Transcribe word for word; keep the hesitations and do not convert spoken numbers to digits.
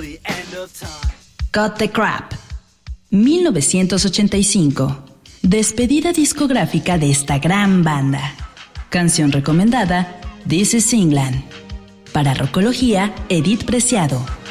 Cut the Crap, mil novecientos ochenta y cinco. Despedida discográfica de esta gran banda. Canción recomendada, This is England. Para Rocología, Edith Preciado.